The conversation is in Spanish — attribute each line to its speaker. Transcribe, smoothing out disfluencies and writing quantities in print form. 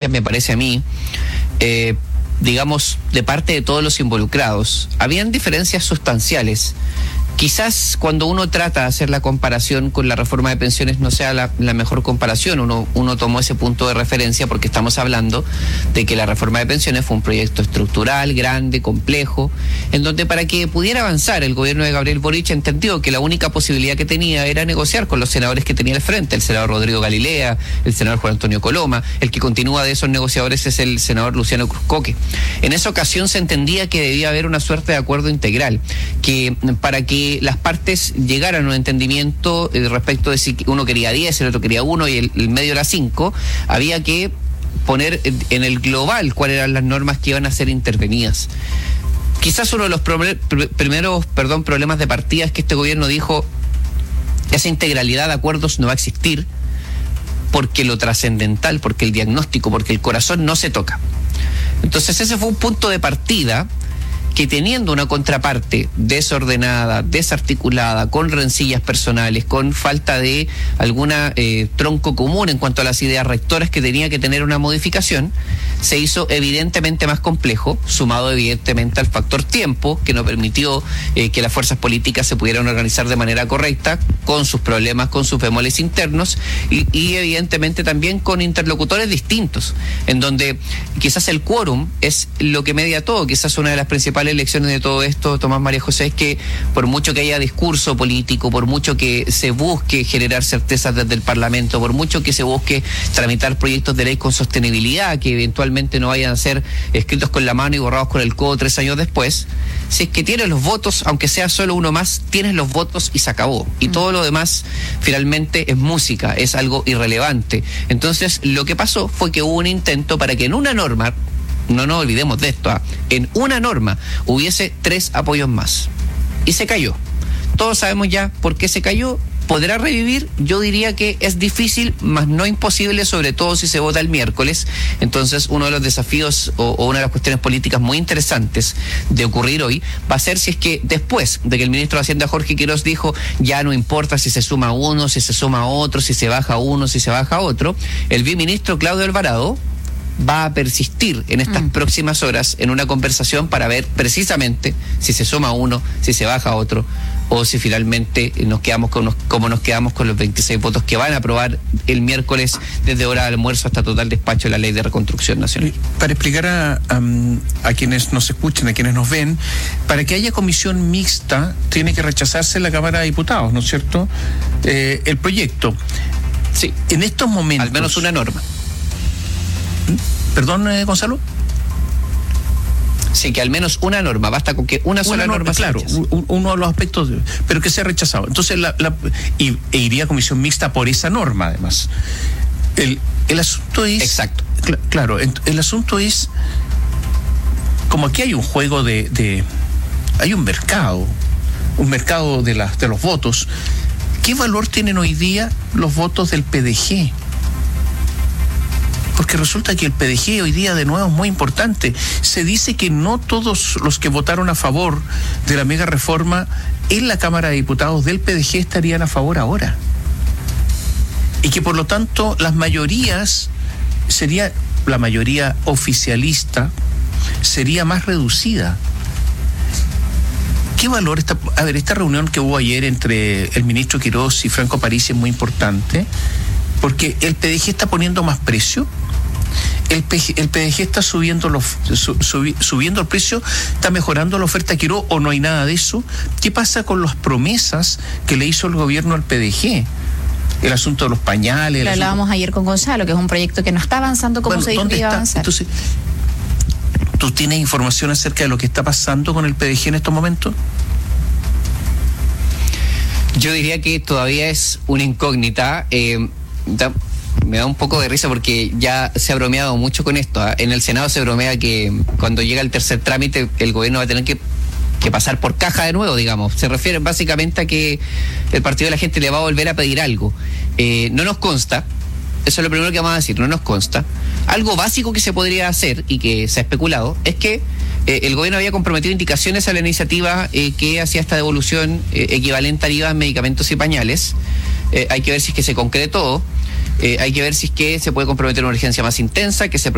Speaker 1: diferencias, me parece a mí, digamos, de parte de todos los involucrados. Habían diferencias sustanciales. Quizás cuando uno trata de hacer la comparación con la reforma de pensiones no sea la mejor comparación. Uno tomó ese punto de referencia porque estamos hablando de que la reforma de pensiones fue un proyecto estructural, grande, complejo, en donde para que pudiera avanzar el gobierno de Gabriel Boric entendió que la única posibilidad que tenía era negociar con los senadores que tenía al frente, el senador Rodrigo Galilea, el senador Juan Antonio Coloma. El que continúa de esos negociadores es el senador Luciano Cruzcoque. En esa ocasión se entendía que debía haber una suerte de acuerdo integral, que para que las partes llegaran a un entendimiento respecto de si uno quería 10, el otro quería 1 y el medio era 5, había que poner en el global cuáles eran las normas que iban a ser intervenidas. Quizás uno de los primeros problemas de partida es que este gobierno dijo: esa integralidad de acuerdos no va a existir porque lo trascendental, porque el diagnóstico, porque el corazón no se toca. Entonces ese fue un punto de partida que, teniendo una contraparte desordenada, desarticulada, con rencillas personales, con falta de alguna tronco común en cuanto a las ideas rectoras que tenía que tener una modificación, se hizo evidentemente más complejo, sumado evidentemente al factor tiempo, que no permitió que las fuerzas políticas se pudieran organizar de manera correcta, con sus problemas, con sus bemoles internos y evidentemente también con interlocutores distintos, en donde quizás el quórum es lo que media todo. Quizás una de las principales lecciones de todo esto, Tomás, María José, es que por mucho que haya discurso político, por mucho que se busque generar certezas desde el Parlamento, por mucho que se busque tramitar proyectos de ley con sostenibilidad que eventualmente no vayan a ser escritos con la mano y borrados con el codo 3 años después, si es que tienes los votos, aunque sea solo uno más, tienes los votos y se acabó. Y todo lo demás finalmente es música, es algo irrelevante. Entonces lo que pasó fue que hubo un intento para que en una norma, no nos olvidemos de esto, en una norma hubiese 3 apoyos más. Y se cayó. Todos sabemos ya por qué se cayó. ¿Podrá revivir? Yo diría que es difícil, mas no imposible, sobre todo si se vota el miércoles. Entonces, uno de los desafíos o una de las cuestiones políticas muy interesantes de ocurrir hoy va a ser si es que después de que el ministro de Hacienda, Jorge Quirós, dijo ya no importa si se suma uno, si se suma otro, si se baja uno, si se baja otro, el viceministro Claudio Alvarado va a persistir en estas próximas horas en una conversación para ver precisamente si se suma uno, si se baja otro, o si finalmente nos quedamos como nos quedamos con los 26 votos que van a aprobar el miércoles desde hora de almuerzo hasta total despacho de la Ley de Reconstrucción Nacional.
Speaker 2: Para explicar a quienes nos escuchan, a quienes nos ven, para que haya comisión mixta tiene que rechazarse en la Cámara de Diputados, ¿no es cierto? El proyecto.
Speaker 1: Sí.
Speaker 2: En estos momentos.
Speaker 1: Al menos una norma.
Speaker 2: ¿Perdón, Gonzalo?
Speaker 1: Sí, que al menos una norma, basta con que una sola norma
Speaker 2: claro, uno de los aspectos, pero que sea rechazado. Entonces, iría a comisión mixta por esa norma, además. El asunto es...
Speaker 1: Exacto.
Speaker 2: Claro, el asunto es, como aquí hay un juego hay un mercado de los votos. ¿Qué valor tienen hoy día los votos del PDG? Porque resulta que el PDG hoy día de nuevo es muy importante. Se dice que no todos los que votaron a favor de la mega reforma en la Cámara de Diputados del PDG estarían a favor ahora. Y que por lo tanto la mayoría oficialista sería más reducida. ¿Qué valor esta reunión que hubo ayer entre el ministro Quirós y Franco Parisi es muy importante? Porque el PDG está poniendo más precio. El PDG está subiendo el precio, está mejorando la oferta Quirós, o no hay nada de eso. ¿Qué pasa con las promesas que le hizo el gobierno al PDG? El asunto de los pañales.
Speaker 3: Lo hablábamos ayer con Gonzalo, que es un proyecto que no está avanzando como se dijo que iba a avanzar.
Speaker 2: Entonces, ¿tú tienes información acerca de lo que está pasando con el PDG en estos momentos?
Speaker 1: Yo diría que todavía es una incógnita. Me da un poco de risa porque ya se ha bromeado mucho con esto. En el Senado se bromea que cuando llega el tercer trámite el gobierno va a tener que pasar por caja de nuevo, digamos. Se refiere básicamente a que el Partido de la Gente le va a volver a pedir algo. No nos consta, eso es lo primero que vamos a decir, no nos consta. Algo básico que se podría hacer y que se ha especulado es que el gobierno había comprometido indicaciones a la iniciativa que hacía esta devolución equivalente al IVA en medicamentos y pañales. Hay que ver si es que se concretó. Hay que ver si es que se puede comprometer una urgencia más intensa, que se